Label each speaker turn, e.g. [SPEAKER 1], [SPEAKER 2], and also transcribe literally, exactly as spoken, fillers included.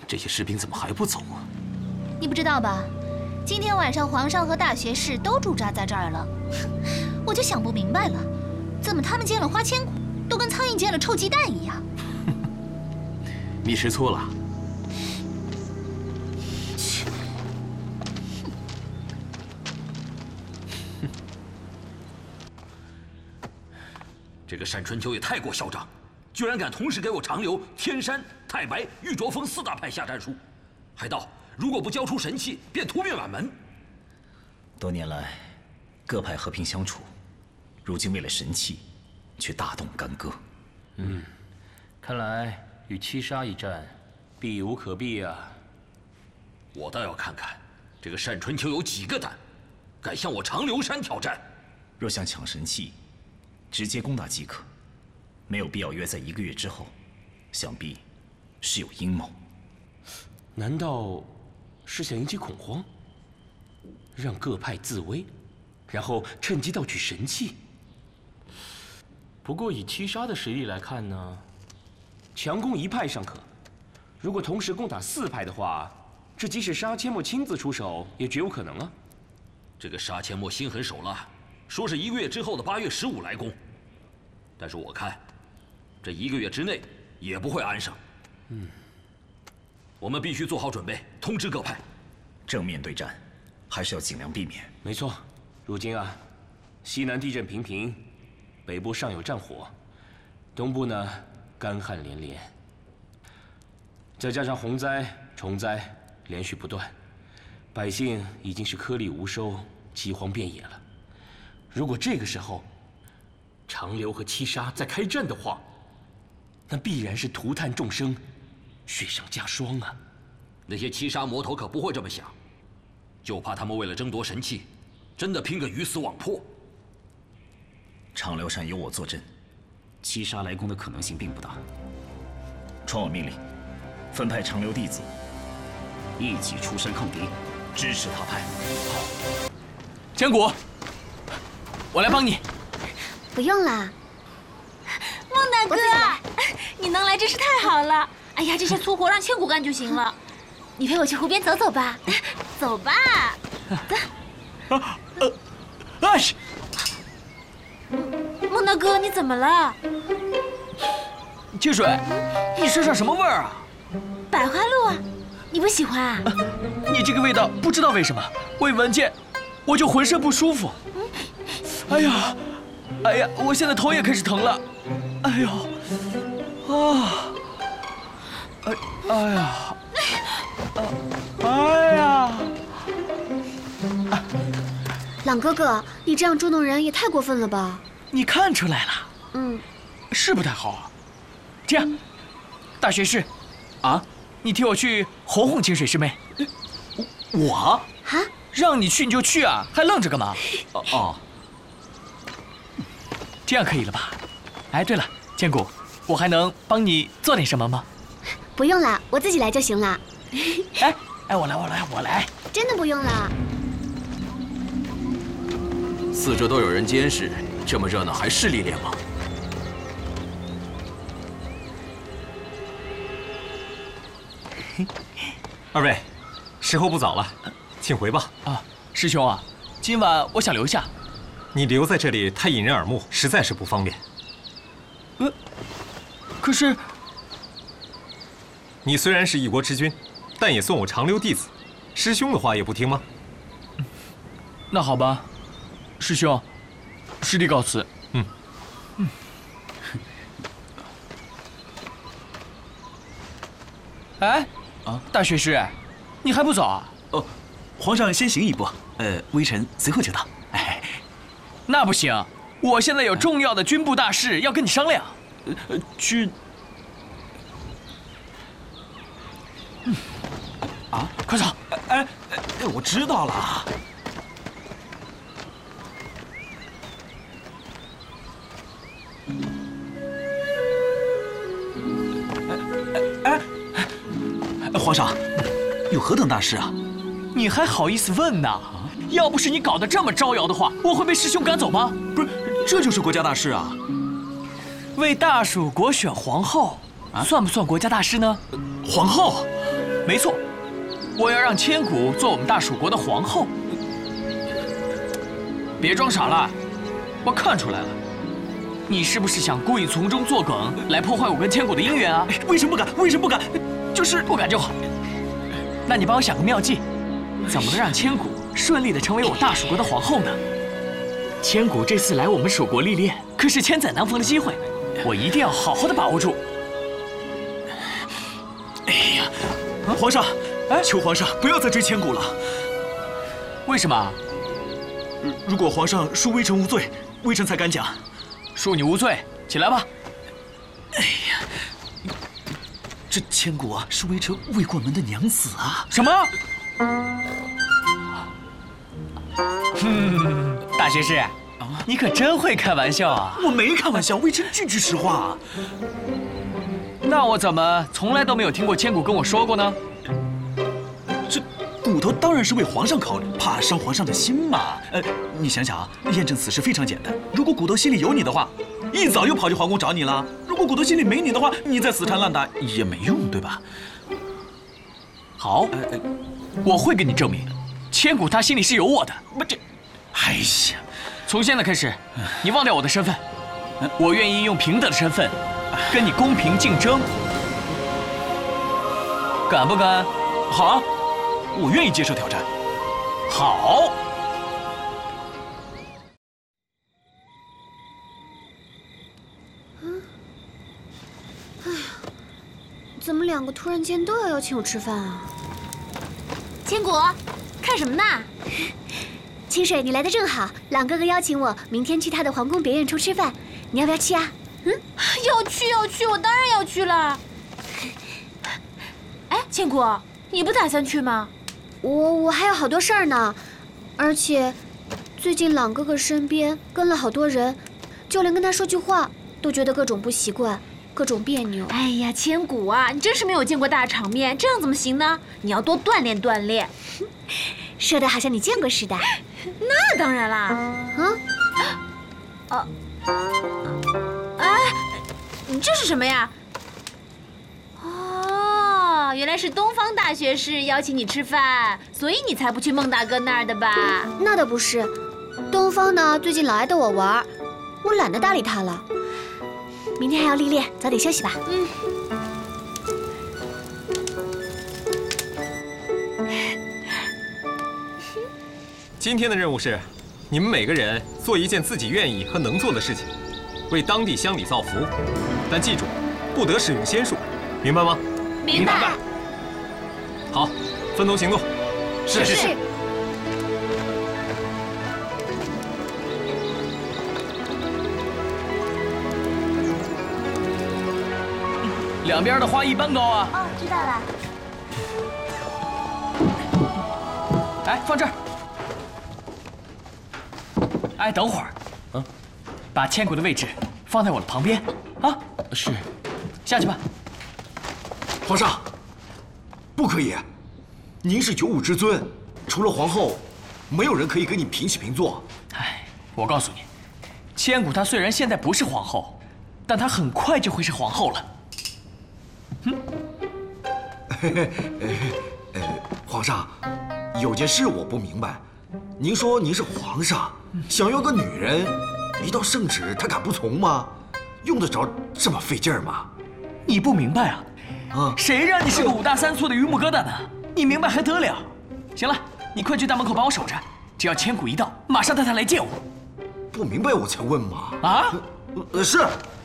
[SPEAKER 1] 这些士兵怎么还不走啊？
[SPEAKER 2] 你不知道吧？今天晚上皇上和大学士都驻扎在这儿了，我就想不明白了，怎么他们见了花千骨，都跟苍蝇见了臭鸡蛋一样？
[SPEAKER 1] 你吃醋了？
[SPEAKER 3] 这个单春秋也太过嚣张，居然敢同时给我长留、天山、太白、玉卓峰四大派下战书，还道如果不交出神器，便屠灭满门。
[SPEAKER 4] 多年来，各派和平相处，如今为了神器，却大动干戈。
[SPEAKER 5] 嗯，看来与七杀一战，避无可避啊。
[SPEAKER 3] 我倒要看看这个单春秋有几个胆，敢向我长留山挑战。
[SPEAKER 4] 若想抢神器，直接攻打即可，没有必要约在一个月之后。想必是有阴谋。
[SPEAKER 5] 难道是想引起恐慌，让各派自危，然后趁机盗取神器？不过以七杀的实力来看呢，强攻一派尚可，如果同时攻打四派的话，这即使杀阡陌亲自出手，也绝无可能啊。
[SPEAKER 3] 这个杀阡陌心狠手辣，说是一个月之后的八月十五来攻，但是我看，这一个月之内也不会安生。
[SPEAKER 5] 嗯，
[SPEAKER 3] 我们必须做好准备，通知各派。
[SPEAKER 4] 正面对战，还是要尽量避免。
[SPEAKER 5] 没错，如今啊，西南地震频频，北部尚有战火，东部呢干旱连连，再加上洪灾、虫灾连续不断，百姓已经是颗粒无收，饥荒遍野了。如果这个时候长留和七杀再开战的话，那必然是涂炭众生，雪上加霜啊！
[SPEAKER 3] 那些七杀魔头可不会这么想，就怕他们为了争夺神器，真的拼个鱼死网破。
[SPEAKER 4] 长留山有我坐镇，七杀来攻的可能性并不大。传我命令，分派长留弟子一起出山抗敌，支持他派。
[SPEAKER 5] 好，千古，我来帮你。
[SPEAKER 6] 不用啦，
[SPEAKER 2] 孟大哥，你能来真是太好了。哎呀，这些粗活让千古干就行了。你陪我去湖边走走吧，走吧。
[SPEAKER 5] 啊呃，啊是。
[SPEAKER 2] 孟大哥，你怎么了？
[SPEAKER 7] 清水，你身上什么味儿啊？
[SPEAKER 2] 百花鹿啊，你不喜欢啊？
[SPEAKER 7] 你这个味道，不知道为什么，我一闻见，我就浑身不舒服。哎呀，哎呀，我现在头也开始疼了。哎呦，啊，哎，哎呀，哎呀，
[SPEAKER 6] 朗哥哥，你这样捉弄人也太过分了吧？
[SPEAKER 7] 你看出来了？
[SPEAKER 6] 嗯，
[SPEAKER 7] 是不太好啊。这样，大学士，
[SPEAKER 1] 啊，
[SPEAKER 7] 你替我去哄哄清水师妹。
[SPEAKER 1] 我啊，
[SPEAKER 7] 让你去你就去啊，还愣着干嘛？
[SPEAKER 1] 哦哦，
[SPEAKER 7] 这样可以了吧？哎，对了，千古，我还能帮你做点什么吗？
[SPEAKER 6] 不用啦，我自己来就行了。
[SPEAKER 7] 哎哎，我来，我来，我来。
[SPEAKER 6] 真的不用啦。
[SPEAKER 1] 四周都有人监视，这么热闹还是历练吗？
[SPEAKER 8] 二位，时候不早了，请回吧。
[SPEAKER 7] 啊，师兄啊，今晚我想留下。
[SPEAKER 8] 你留在这里太引人耳目，实在是不方便。
[SPEAKER 7] 呃，可是，
[SPEAKER 8] 你虽然是一国之君，但也算我长留弟子，师兄的话也不听吗？
[SPEAKER 7] 那好吧，师兄，师弟告辞。
[SPEAKER 8] 嗯
[SPEAKER 7] 嗯。哎，啊，大学士，你还不走啊？
[SPEAKER 4] 哦，皇上先行一步，呃，微臣随后就到。哎，
[SPEAKER 7] 那不行，我现在有重要的军部大事要跟你商量。
[SPEAKER 4] 呃，去。
[SPEAKER 7] 嗯。啊，快走！
[SPEAKER 4] 哎哎，我知道了。哎哎哎，皇上，有何等大事啊？
[SPEAKER 7] 你还好意思问呢？要不是你搞得这么招摇的话，我会被师兄赶走吗？
[SPEAKER 4] 不是，这就是国家大事啊！
[SPEAKER 7] 为大蜀国选皇后，啊、算不算国家大事呢？
[SPEAKER 4] 皇后，
[SPEAKER 7] 没错，我要让千古做我们大蜀国的皇后。别装傻了，我看出来了，你是不是想故意从中作梗来破坏我跟千古的姻缘啊？
[SPEAKER 9] 为什么不敢？为什么不敢？就是
[SPEAKER 7] 不敢就好。那你帮我想个妙计，怎么能让千古顺利的成为我大蜀国的皇后呢？千古这次来我们蜀国历练，可是千载难逢的机会，我一定要好好的把握住。
[SPEAKER 9] 哎呀，皇上，哎，求皇上不要再追千古了。
[SPEAKER 7] 为什么？
[SPEAKER 9] 如果皇上恕微臣无罪，微臣才敢讲。
[SPEAKER 7] 恕你无罪，起来吧。
[SPEAKER 9] 哎呀，这千古啊，是微臣未过门的娘子啊！
[SPEAKER 7] 什么？嗯，大学士，你可真会开玩笑啊！
[SPEAKER 9] 我没开玩笑，微臣句句实话。
[SPEAKER 7] 那我怎么从来都没有听过千古跟我说过呢？
[SPEAKER 9] 这骨头当然是为皇上考虑，怕伤皇上的心嘛。呃，你想想啊，验证此事非常简单。如果骨头心里有你的话，一早就跑去皇宫找你了；如果骨头心里没你的话，你再死缠烂打也没用，对吧？
[SPEAKER 7] 好，呃、我会给你证明，千古他心里是有我的。
[SPEAKER 9] 不，这，哎呀，
[SPEAKER 7] 从现在开始，你忘掉我的身份，我愿意用平等的身份跟你公平竞争，敢不敢？
[SPEAKER 9] 好啊，我愿意接受挑战。
[SPEAKER 7] 好。
[SPEAKER 6] 嗯，哎呀，怎么两个突然间都要邀请我吃饭啊？
[SPEAKER 2] 千古，看什么呢？
[SPEAKER 6] 清水，你来的正好，朗哥哥邀请我明天去他的皇宫别院处吃饭，你要不要去啊？嗯，
[SPEAKER 2] 要去要去，我当然要去了。哎，千古，你不打算去吗？
[SPEAKER 6] 我我还有好多事儿呢，而且最近朗哥哥身边跟了好多人，就连跟他说句话都觉得各种不习惯，各种别扭。
[SPEAKER 2] 哎呀，千古啊，你真是没有见过大场面，这样怎么行呢？你要多锻炼锻炼。
[SPEAKER 6] 说的好像你见过似的。
[SPEAKER 2] 那当然啦。
[SPEAKER 6] 嗯，
[SPEAKER 2] 哦，哎，你这是什么呀？哦，原来是东方大学士邀请你吃饭，所以你才不去孟大哥那儿的吧？
[SPEAKER 6] 那倒不是，东方呢最近老爱逗我玩，我懒得搭理他了。明天还要历练，早点休息吧。
[SPEAKER 2] 嗯。
[SPEAKER 8] 今天的任务是，你们每个人做一件自己愿意和能做的事情，为当地乡里造福。但记住，不得使用仙术，明白吗？
[SPEAKER 2] 明白。
[SPEAKER 8] 好，分头行动。
[SPEAKER 6] 是是是。
[SPEAKER 7] 两边的花一般高啊。
[SPEAKER 2] 哦，知道了。
[SPEAKER 7] 哎，放这儿。哎，等会儿，嗯，把千古的位置放在我的旁边，啊，
[SPEAKER 5] 是，
[SPEAKER 7] 下去吧。
[SPEAKER 10] 皇上，不可以，您是九五之尊，除了皇后，没有人可以跟你平起平坐。
[SPEAKER 7] 哎，我告诉你，千古她虽然现在不是皇后，但她很快就会是皇后了。嗯，
[SPEAKER 10] 呃，皇上，有件事我不明白，您说您是皇上。想要个女人，一道圣旨他敢不从吗？用得着这么费劲儿吗？
[SPEAKER 7] 你不明白啊？啊，谁让你是个五大三粗的榆木疙瘩呢？你明白还得了？行了，你快去大门口帮我守着，只要千古一到，马上带他来见我。
[SPEAKER 10] 不明白我才问嘛。
[SPEAKER 7] 啊？
[SPEAKER 10] 呃，是。